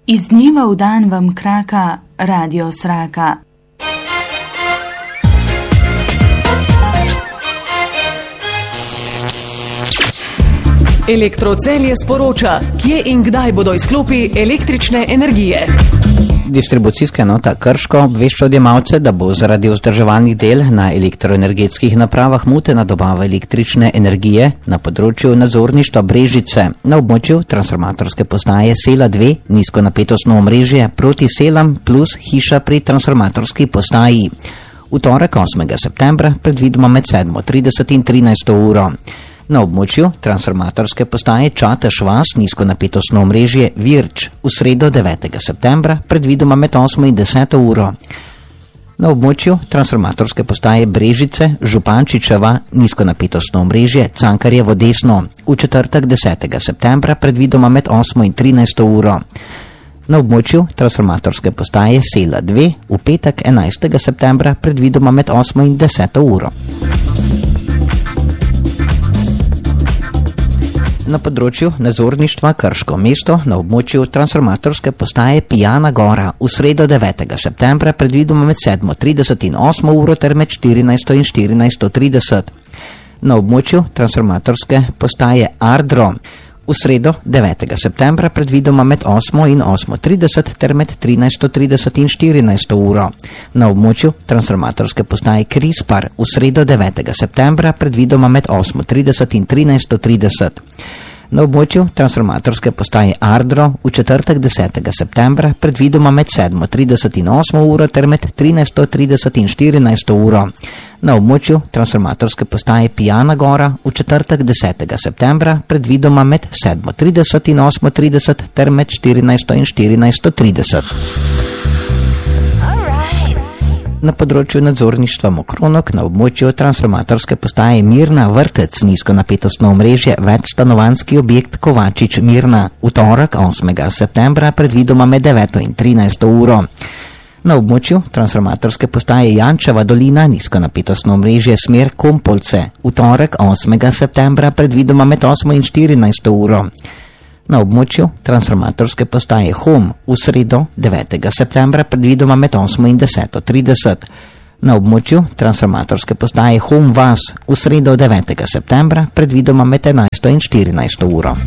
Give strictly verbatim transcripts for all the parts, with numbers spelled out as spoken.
Iz dneva v dan vam kraka Radio Sraka. Elektrocelje sporoča, kje in kdaj bodo izklopi električne energije. Distribucijska enota Krško obvešča odjemalce, da bo zaradi vzdrževalnih del na elektroenergetskih napravah motena dobava električne energije na področju nadzorništva Brežice na območju transformatorske postaje Sela dve, nizkonapetostno omrežje proti Selam plus hiša pri transformatorski postaji. V torek osmega septembra predvidoma med sedmo trideset in trinajsto uro. Na območju transformatorske postaje Čatež vas, nizkonapetostno omrežje Virč, v sredo devetega septembra, predvidoma med osmo in deseto uro. Na območju transformatorske postaje Brežice, Župančičeva, nizkonapetostno omrežje Cankarjevo desno, v četrtek desetega septembra, predvidoma med osmo in trinajsto uro. Na območju transformatorske postaje Sela dve, v petek enajstega septembra, predvidoma med osmo in deseto uro. Na področju nadzorništva Krško mesto na območju transformatorske postaje Pijana Gora v sredo devetega septembra predvidoma med sedmo trideset in osmo uro ter med štirinajsto in štirinajsto trideset. Na območju transformatorske postaje Ardro v sredo devetega septembra predvidoma med osmo in osmo trideset ter med trinajsto trideset in štirinajsto uro. Na območju transformatorske postaje Krispar v sredo devetega septembra predvidoma med osmo trideset in trinajsto trideset. Na območju transformatorske postaje Ardro v četrtek desetega septembra predvidoma med sedmo trideset in osmo uro ter med trinajsto trideset in štirinajsto uro. Na območju transformatorske postaje Pijana Gora v četrtek desetega septembra predvidoma med sedmo trideset in osmo trideset ter med štirinajsto in štirinajsto trideset. Na področju nadzorništva Mokronok na območju transformatorske postaje Mirna Vrtec, nizkonapetostno omrežje večstanovanjski objekt Kovačič Mirna v torek osmega septembra predvidoma med deveto in trinajsto uro. Na območju transformatorske postaje Jančeva dolina, nizkonapetostno omrežje smer Kompolce v torek osmega septembra predvidoma med osmo in štirinajsto uro. Na območju transformatorske postaje Hom v sredo devetega septembra predvidoma med osmo in deseto trideset. Na območju transformatorske postaje Hom Vas v sredo devetega septembra predvidoma med enajsto in štirinajsto uro.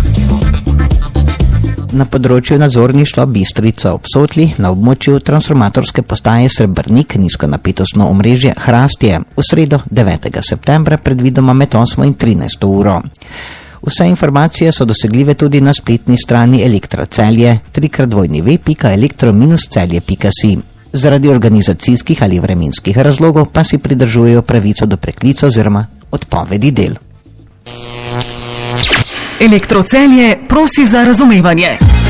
Na področju nadzorništva Bistrica ob Sotli na območju transformatorske postaje Srebrnik, nizkonapetostno omrežje Hrastje v sredo devetega septembra predvidoma med osmo in trinajsto uro. Vse informacije so dosegljive tudi na spletni strani Elektra Celje, trikrat dvojni ve pika elektro minus celje pika si. Zaradi organizacijskih ali vremenskih razlogov pa si pridržujejo pravico do preklica oziroma odpovedi del. Elektrocelje prosi za razumevanje.